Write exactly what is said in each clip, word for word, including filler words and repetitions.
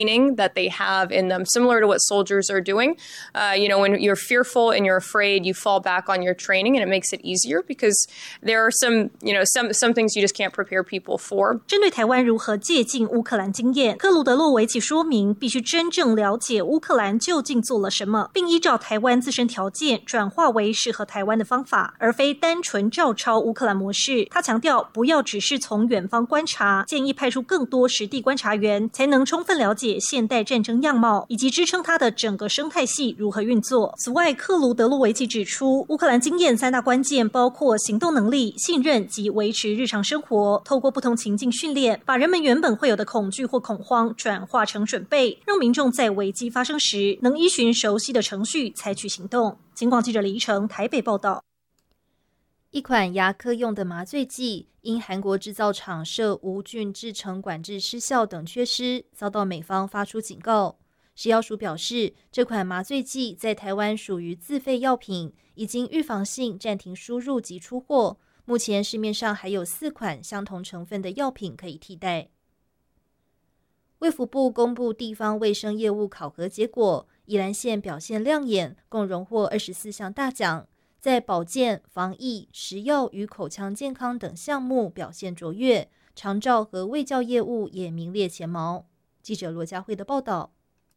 that they have in them, similar to what soldiers are doing. Uh, you know, when you're fearful and you're afraid, you fall back on your training, and it makes it easier because there are some, you know, some some things you just can't prepare people for. 针对台湾如何借鉴乌克兰经验，克鲁德洛维奇说明，必须真正了解乌克兰究竟做了什么，并依照台湾自身条件转化为适合台湾的方法，而非单纯照抄乌克兰模式。他强调，不要只是从远方观察，建议派出更多实地观察员，才能充分了解现代战争样貌，以及支撑它的整个生态系如何运作。此外，克鲁德洛维奇指出，乌克兰经验三大关键包括行动能力、信任及维持日常生活，透过不同情境训练，把人们原本会有的恐惧或恐慌转化成准备，让民众在危机发生时能依循熟悉的程序采取行动。警广记者李依成台北报道。 一款牙科用的麻醉剂因韩国制造厂涉无菌制成管制失效等缺失，遭到美方发出警告。食药署表示，这款麻醉剂在台湾属于自费药品，已经预防性暂停输入及出货。目前市面上还有四款相同成分的药品可以替代。卫福部公布地方卫生业务考核结果，宜兰县表现亮眼，共荣获二十四项大奖。在保健、防疫、食药与口腔健康等项目表现卓越，长照和卫教业务也名列前茅。记者罗家慧的报道。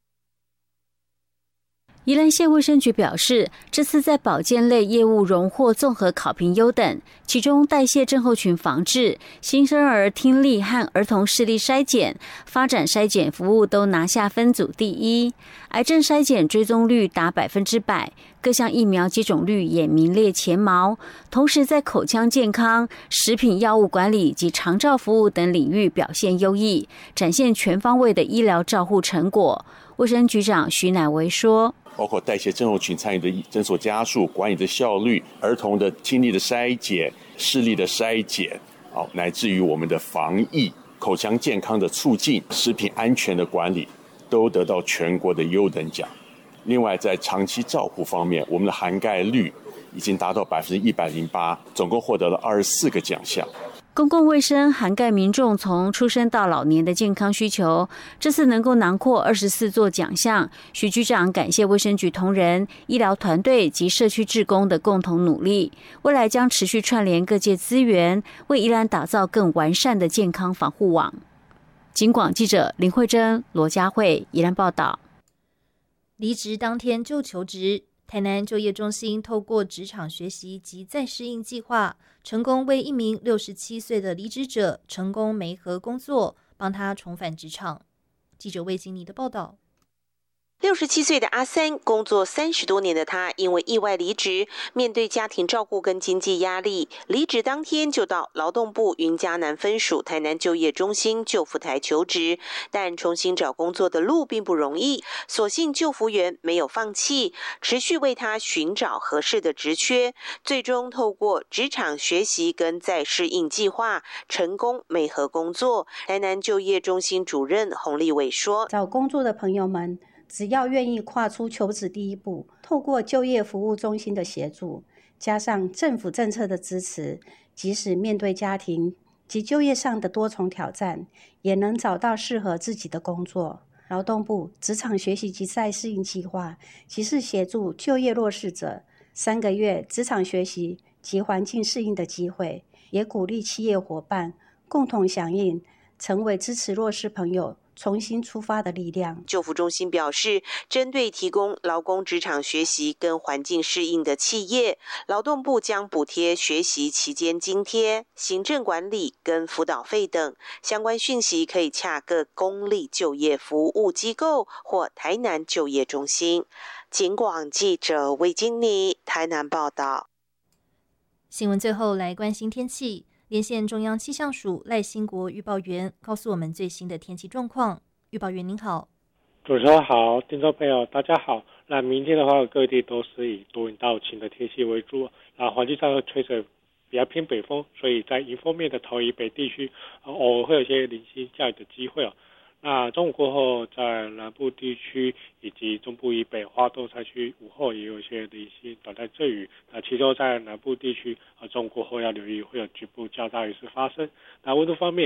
宜兰县卫生局表示，这次在保健类业务荣获综合考评优等，其中代谢症候群防治、新生儿听力和儿童视力筛检、发展筛检服务都拿下分组第一，癌症筛检追踪率达百分之百，各项疫苗接种率也名列前茅。同时，在口腔健康、食品药物管理及长照服务等领域表现优异，展现全方位的医疗照护成果。卫生局长徐乃维说， 包括代谢症候群参与的诊所家属管理的效率、儿童的听力的筛检、视力的筛检，好，乃至于我们的防疫、口腔健康的促进、食品安全的管理，都得到全国的优等奖。另外，在长期照护方面，我们的涵盖率已经达到百分之一百零八，总共获得了二十四个奖项。 公共卫生涵盖民众从出生到老年的健康需求，这次能够囊括二十四座奖项。徐局长感谢卫生局同仁、医疗团队及社区志工的共同努力，未来将持续串联各界资源，为宜兰打造更完善的健康防护网。警广记者林慧珍、罗佳慧宜兰报道。 离职当天就求职，台南就业中心透过职场学习及再适应计划，成功为一名六十七岁的离职者成功媒合工作，帮他重返职场。记者魏金妮的报道。 六十七岁的阿三，工作三十多年的他，因为意外离职，面对家庭照顾跟经济压力，离职当天就到劳动部云嘉南分署台南就业中心就服台求职，但重新找工作的路并不容易，所幸就服员没有放弃，持续为他寻找合适的职缺，最终透过职场学习跟再适应计划，成功媒合工作。台南就业中心主任洪立伟说：“ 找工作的朋友们，只要愿意跨出求职第一步，透过就业服务中心的协助，加上政府政策的支持，即使面对家庭及就业上的多重挑战，也能找到适合自己的工作。劳动部职场学习及再适应计划，即是协助就业弱势者三个月职场学习及环境适应的机会，也鼓励企业伙伴共同响应，成为支持弱势朋友重新出发的力量。 就服中心表示，针对提供劳工职场学习跟环境适应的企业，劳动部将补贴学习期间津贴、行政管理跟辅导费等相关讯息，可以洽各公立就业服务机构或台南就业中心。警广记者魏金妮台南报道。 新闻最后来关心天气。连线中央气象署赖兴国预报员，告诉我们最新的天气状况。预报员您好。 主持人好，听众朋友大家好。那明天的话，各地都是以多云到晴的天气为主，那环境上会吹着比较偏北风，所以在迎风面的桃以北地区，呃、偶尔会有一些零星下雨的机会哦。那中午过后，在南部地区以及中部以北、花东山区午后也有一些零星短暂阵雨。那其中在南部地区，呃，中午过后要留意会有局部较大雨势发生。那温度方面，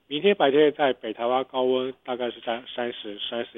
明天白天在北台湾高温大概是在三十、三十